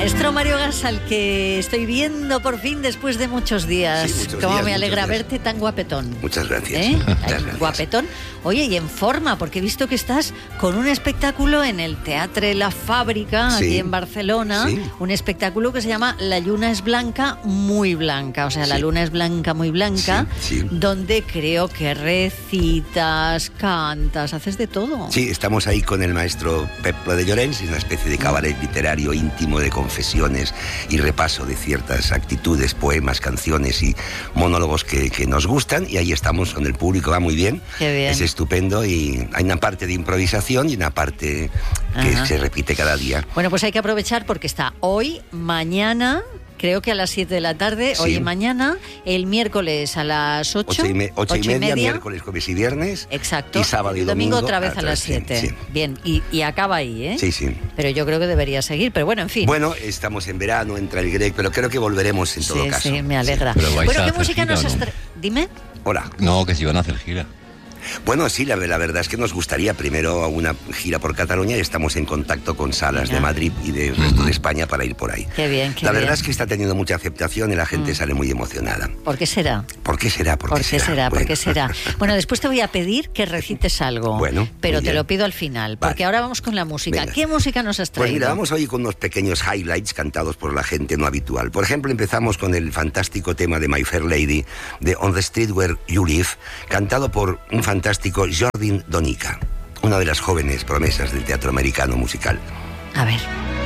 Maestro Mario Gas, al que estoy viendo por fin después de muchos días. Sí, muchos Cómo días, me alegra muchos días. verte tan guapetón. Muchas gracias. Muchas gracias. Guapetón. Oye, y en forma, porque he visto que estás con un espectáculo en el Teatre La Fábrica, Sí. aquí en Barcelona. Sí. Un espectáculo que se llama La Lluna es Blanca, muy blanca. O sea, la Sí. luna es blanca, muy blanca. Sí, sí. Donde creo que recitas, cantas, haces de todo. Sí, estamos ahí con el maestro Pep Pla de Llorens, es una especie de cabaret literario íntimo de confesiones y repaso de ciertas actitudes, poemas, canciones y monólogos que nos gustan, y ahí estamos con el público, va muy bien. Qué bien. Es estupendo, y hay una parte de improvisación y una parte que Ajá. se repite cada día. Bueno, pues hay que aprovechar porque está hoy, mañana, creo que a las 7 de la tarde, Sí. hoy y mañana, el miércoles a las 8. 8:30, miércoles, jueves y viernes. Exacto. Y sábado y El domingo domingo otra vez a las 7. Sí. Bien, y acaba ahí, ¿eh? Sí, sí. Pero yo creo que debería seguir, pero bueno, en fin. Bueno, estamos en verano, entra el Grec, pero creo que volveremos en todo caso. Sí, me alegra. Pero vais Bueno, a ¿qué hacer música gira, nos ¿o has no? Dime. Hola. No, que si van a hacer gira. Bueno, sí, la verdad es que nos gustaría primero una gira por Cataluña, y estamos en contacto con salas Venga. de Madrid y del resto de España para ir por ahí. Qué bien, qué La bien. verdad es que está teniendo mucha aceptación y la gente sale muy emocionada. ¿Por qué será? ¿Por qué será? ¿Por qué será? ¿Por Bueno. qué será? Bueno, después te voy a pedir que recites algo. Bueno, pero muy te bien. lo pido al final, porque Vale. ahora vamos con la música. Venga. ¿Qué música nos has Pues traído? mira, vamos hoy con unos pequeños highlights cantados por la gente no habitual. Por ejemplo, empezamos con el fantástico tema de My Fair Lady, de On the Street Where You Live, cantado por un fantástico Jordin Donica, una de las jóvenes promesas del teatro americano musical. A ver.